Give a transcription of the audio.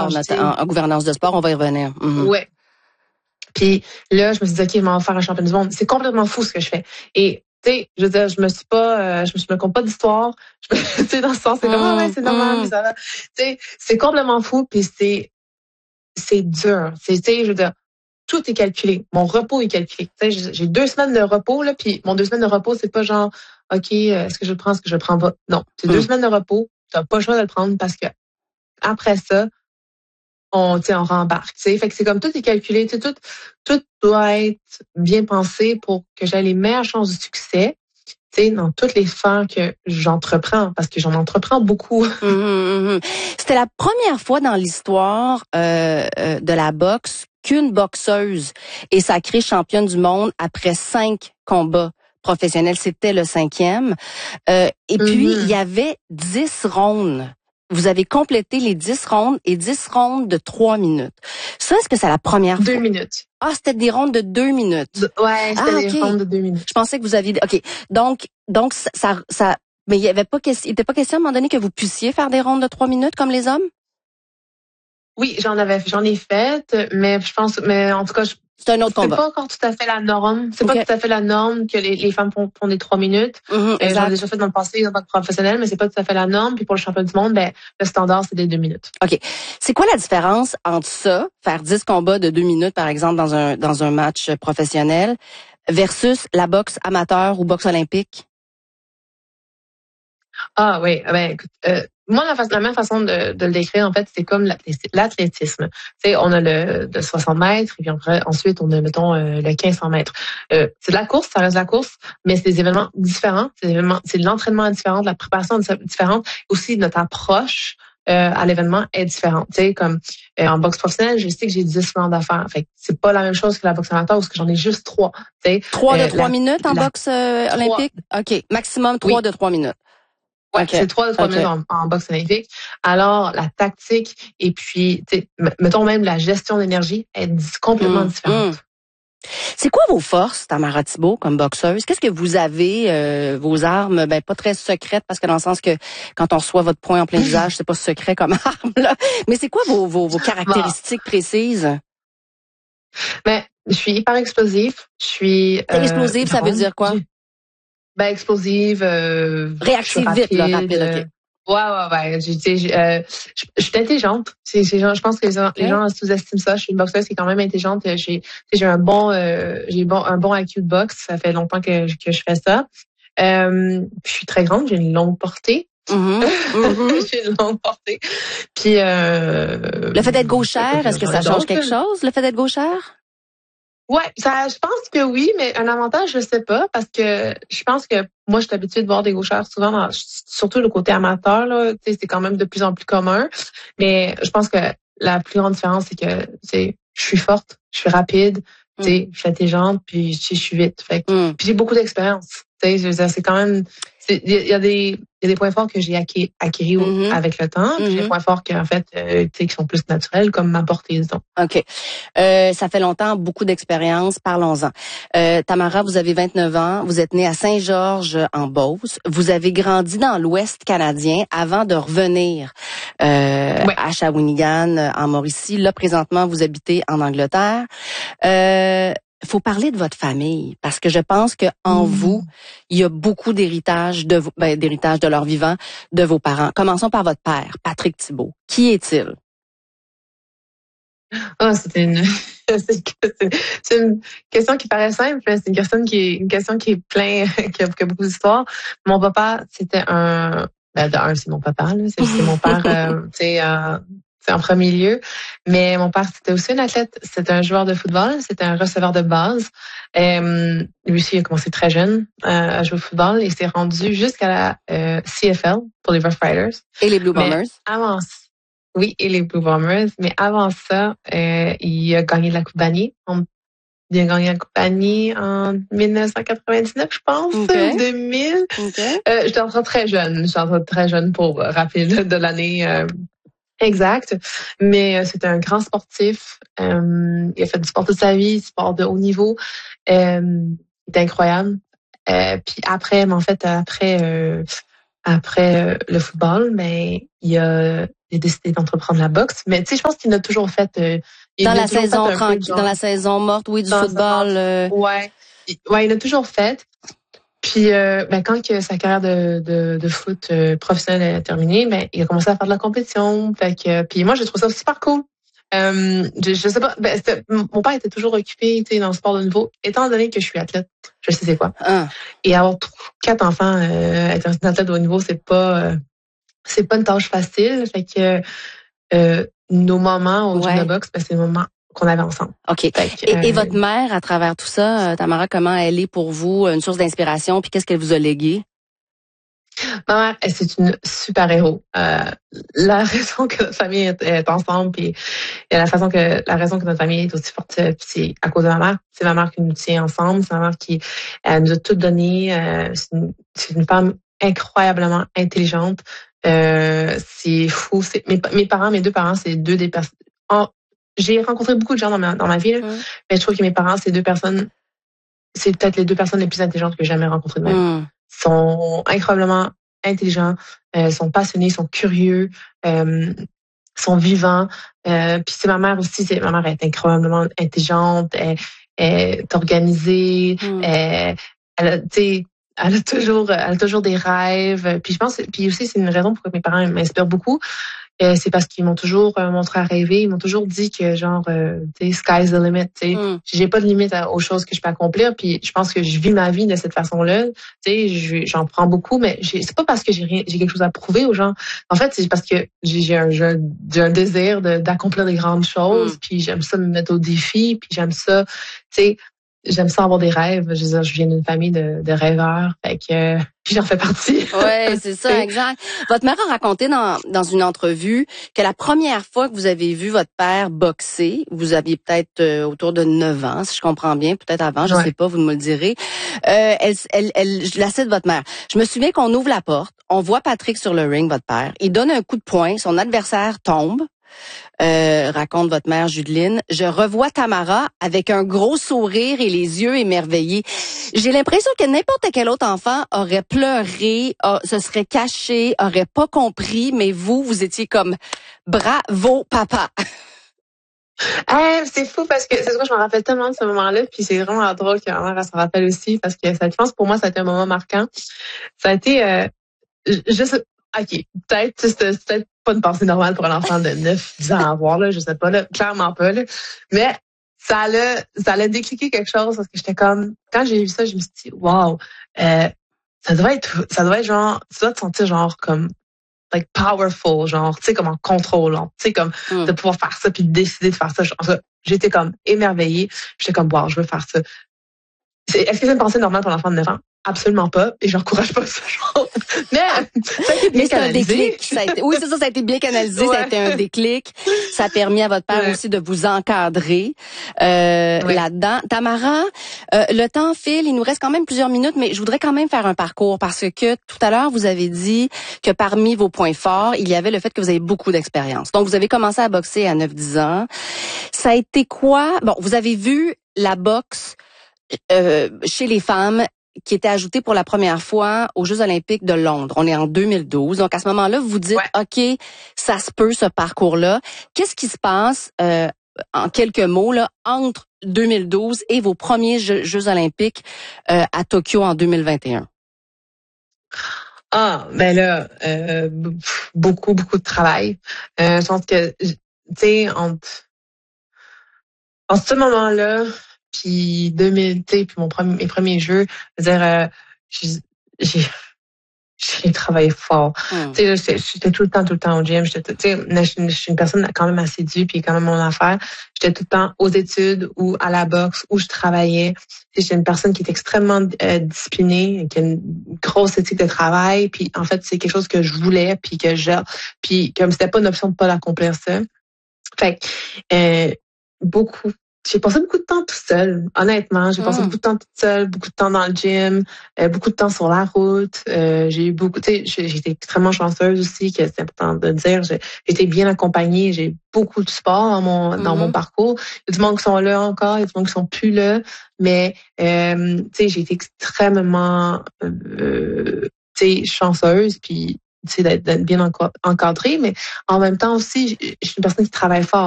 en gouvernance de sport, on va y revenir. Ouais. Puis là, je me suis dit, OK, je vais faire un championnat du monde. C'est complètement fou ce que je fais. Et tu sais, je veux dire, je me compte pas d'histoire. Tu sais, dans ce sens, c'est comme, ouais, c'est normal, puis ça va. Tu sais, c'est complètement fou, puis c'est dur. Tu sais, je veux dire, tout est calculé. Mon repos est calculé. Tu sais, j'ai 2 semaines de repos, là, puis mon 2 semaines de repos, c'est pas genre, OK, est-ce que je le prends, est-ce que je le prends pas? Non. C'est 2 semaines de repos. T'as pas le choix de le prendre parce que après ça, on rembarque. Tu sais, fait que c'est comme tout est calculé. Tu sais, tout doit être bien pensé pour que j'aie les meilleures chances de succès. Tu sais, dans toutes les sphères que j'entreprends, parce que j'en entreprends beaucoup. C'était la première fois dans l'histoire de la boxe qu'une boxeuse est sacrée championne du monde après 5 combats professionnels. C'était le 5e. Et puis, il y avait 10 rondes. Vous avez complété les 10 rondes et 10 rondes de 3 minutes. Ça, est-ce que c'est la première fois? 2 minutes. Ah, c'était des rondes de 2 minutes. Ouais, c'était des rondes de 2 minutes. Je pensais que vous aviez... OK. Donc ça mais il était pas question à un moment donné que vous puissiez faire des rondes de 3 minutes comme les hommes? Oui, j'en ai fait, mais en tout cas, c'est un autre combat. C'est pas encore tout à fait la norme. C'est pas tout à fait la norme que les femmes font des 3 minutes. J'en ai déjà fait dans le passé en tant que professionnelle, mais c'est pas tout à fait la norme. Puis pour le championnat du monde, le standard, c'est des 2 minutes. OK. C'est quoi la différence entre ça, faire 10 combats de 2 minutes, par exemple, dans un match professionnel, versus la boxe amateur ou boxe olympique? Ah oui, écoute, moi la même façon de le décrire en fait, c'est comme l'athlétisme. Tu sais, on a le 60 mètres et puis ensuite on a mettons le 1500 mètres. C'est de la course, ça reste de la course, mais c'est des événements différents. C'est de l'entraînement différent, de la préparation différente, aussi notre approche à l'événement est différente. Tu sais, comme en boxe professionnelle, je sais que j'ai 10 rounds à faire. Fait que c'est pas la même chose que la boxe amateur où j'en ai juste 3. Tu sais, 3 de 3 minutes en boxe olympique? OK. Maximum 3 de 3 minutes. Ouais, c'est 3 de 3 minutes en boxe olympique. Alors, la tactique et puis, mettons même la gestion d'énergie est complètement différente. C'est quoi vos forces, Tamara Thibault, comme boxeuse? Qu'est-ce que vous avez, vos armes? Pas très secrètes, parce que dans le sens que quand on reçoit votre poing en plein visage, c'est pas secret comme arme, là. Mais c'est quoi vos caractéristiques précises? Je suis hyper explosif. Je suis... explosive, ça veut dire quoi? Explosive. Réactive vite, là, rapide, OK. Ouais. Je suis intelligente. Je pense que les gens sous-estiment ça. Je suis une boxeuse qui est quand même intelligente. J'ai un bon IQ de boxe. Ça fait longtemps que je fais ça. Je suis très grande. J'ai une longue portée. J'ai une longue portée. Puis le fait d'être gauchère, est-ce que ça change quelque chose, le fait d'être gauchère? Ouais, je pense que oui, mais un avantage, je sais pas, parce que je pense que moi, je suis habituée de voir des gaucheurs souvent, surtout le côté amateur, là, tu sais, c'est quand même de plus en plus commun. Mais je pense que la plus grande différence, c'est que, je suis forte, je suis rapide, tu sais, je suis intelligente, puis je suis vite. Fait que, puis j'ai beaucoup d'expérience. Tu sais, c'est quand même, il y a des points forts que j'ai acquis avec le temps, puis des points forts qui sont plus naturels, comme ma portée, disons. OK. Ça fait longtemps, beaucoup d'expérience. Parlons-en. Tamara, vous avez 29 ans. Vous êtes née à Saint-Georges, en Beauce. Vous avez grandi dans l'Ouest canadien avant de revenir à Shawinigan, en Mauricie. Là, présentement, vous habitez en Angleterre. Faut parler de votre famille, parce que je pense que en vous, il y a beaucoup d'héritage d'héritage de leur vivant de vos parents. Commençons par votre père, Patrick Thibault. Qui est-il? C'est une question qui paraît simple, mais c'est une question qui est plein, qui a beaucoup d'histoire. Mon papa, c'était c'est mon papa, là, c'est mon père, c'est en premier lieu. Mais mon père, c'était aussi un athlète. C'était un joueur de football. C'était un receveur de base. Lui aussi, il a commencé très jeune à jouer au football et s'est rendu jusqu'à la CFL pour les Rough Riders. Et les Blue Bombers. Oui, et les Blue Bombers. Mais avant ça, il a gagné la Coupe Bannier. Il a gagné la Coupe Bannier en 1999, je pense, 2000. J'étais encore très jeune. J'étais encore très jeune pour rappeler de l'année exact. Mais c'était un grand sportif. Il a fait du sport toute sa vie, du sport de haut niveau. Il était incroyable. Puis après, le football, mais il a décidé d'entreprendre la boxe. Mais tu sais, je pense qu'il a toujours fait. Dans la saison dans la saison morte, oui, du football. Ouais, il a toujours fait. Puis quand que sa carrière de foot professionnelle a terminé, mais il a commencé à faire de la compétition. Fait que puis moi, je trouve ça super cool. Je sais pas, mon père était toujours occupé, tu sais, dans le sport de niveau. Étant donné que je suis athlète, je sais c'est quoi. Et avoir 4 enfants, être un athlète de haut niveau, c'est pas une tâche facile. Fait que nos moments au gym de boxe, c'est les moments qu'on avait ensemble. OK. Et votre mère, à travers tout ça, Tamara, comment elle est pour vous une source d'inspiration? Puis qu'est-ce qu'elle vous a légué? Ma mère, c'est une super héros. La raison que notre famille est ensemble, puis la raison que notre famille est aussi forte, c'est à cause de ma mère. C'est ma mère qui nous tient ensemble. C'est ma mère qui nous a tout donné. C'est une femme incroyablement intelligente. C'est fou. Mes parents, mes deux parents, c'est deux des personnes. J'ai rencontré beaucoup de gens dans ma vie, mais je trouve que mes parents, c'est deux personnes. C'est peut-être les deux personnes les plus intelligentes que j'ai jamais rencontrées de ma vie. Sont incroyablement intelligents, sont passionnés, sont curieux, sont vivants. Puis c'est ma mère aussi. Ma mère est incroyablement intelligente, elle est organisée, elle a toujours des rêves. Puis je pense, puis aussi c'est une raison pourquoi mes parents m'inspirent beaucoup. C'est parce qu'ils m'ont toujours montré à rêver. Ils m'ont toujours dit que genre, tu sais, sky's the limit. Tu sais, j'ai pas de limite aux choses que je peux accomplir. Puis je pense que je vis ma vie de cette façon-là. Tu sais, j'en prends beaucoup, mais c'est pas parce que j'ai quelque chose à prouver aux gens. En fait, c'est parce que j'ai un désir d'accomplir des grandes choses. Puis j'aime ça me mettre au défi. Puis j'aime ça, tu sais. J'aime ça avoir des rêves. Je veux dire, je viens d'une famille de rêveurs. Fait que puis j'en fais partie. Ouais, c'est ça, exact. Votre mère a raconté dans une entrevue que la première fois que vous avez vu votre père boxer, vous aviez peut-être autour de 9 ans, si je comprends bien, peut-être avant, je sais pas, vous me le direz. Je la cite votre mère. Je me souviens qu'on ouvre la porte, on voit Patrick sur le ring, votre père. Il donne un coup de poing, son adversaire tombe. Raconte votre mère Judeline. Je revois Tamara avec un gros sourire et les yeux émerveillés. J'ai l'impression que n'importe quel autre enfant aurait pleuré, se serait caché, aurait pas compris, mais vous étiez comme bravo papa. C'est fou parce que c'est sûr que je me rappelle tellement de ce moment-là, puis c'est vraiment drôle que ma mère se rappelle aussi parce que je pense pour moi ça a été un moment marquant. Ça a été juste OK, c'est peut-être pas une pensée normale pour un enfant de 9-10 ans à avoir, là, je sais pas, là, clairement pas, là. Mais ça allait décliquer quelque chose parce que j'étais comme, quand j'ai vu ça, je me suis dit, wow, ça doit être genre, tu dois te sentir genre comme, like powerful, genre, tu sais, comme en contrôle, tu sais, comme de pouvoir faire ça puis de décider de faire ça. J'étais comme émerveillée. J'étais comme, wow, je veux faire ça. Est-ce que c'est une pensée normale pour un enfant de 9 ans? Absolument pas. Et j'encourage pas ça. Mais ça a été bien canalisé. Un déclic. Oui, c'est ça, ça a été bien canalisé. Ça a été un déclic. Ça a permis à votre père aussi de vous encadrer là-dedans. Tamara, le temps file. Il nous reste quand même plusieurs minutes, mais je voudrais quand même faire un parcours parce que tout à l'heure, vous avez dit que parmi vos points forts, il y avait le fait que vous avez beaucoup d'expérience. Donc, vous avez commencé à boxer à 9-10 ans. Ça a été quoi? Bon, vous avez vu la boxe chez les femmes qui était ajoutée pour la première fois aux Jeux olympiques de Londres. On est en 2012. Donc, à ce moment-là, vous dites, OK, ça se peut, ce parcours-là. Qu'est-ce qui se passe, en quelques mots, là, entre 2012 et vos premiers Jeux olympiques à Tokyo en 2021? Ben là, beaucoup de travail. Je pense que, tu sais, en ce moment-là, puis 2000, tu sais, puis mes premiers jeux, je veux dire, j'ai travaillé fort. Tu sais, j'étais tout le temps au gym. Je suis une personne quand même assidue, puis quand même mon affaire. J'étais tout le temps aux études ou à la boxe où je travaillais. J'étais une personne qui est extrêmement disciplinée, qui a une grosse éthique de travail. Puis en fait, c'est quelque chose que je voulais, puis comme c'était pas une option de pas l'accomplir ça. Fait que j'ai passé beaucoup de temps tout seul, honnêtement. J'ai passé beaucoup de temps toute seule, beaucoup de temps dans le gym, beaucoup de temps sur la route. J'ai eu beaucoup, tu sais, j'étais extrêmement chanceuse aussi, que c'est important de dire. J'ai été bien accompagnée, j'ai beaucoup de support dans mon parcours. Il y a du monde qui sont là encore, il y a du monde qui sont plus là, mais tu sais, j'ai été extrêmement tu sais, je suis chanceuse, puis tu sais, d'être bien encadrée, mais en même temps aussi, je suis une personne qui travaille fort.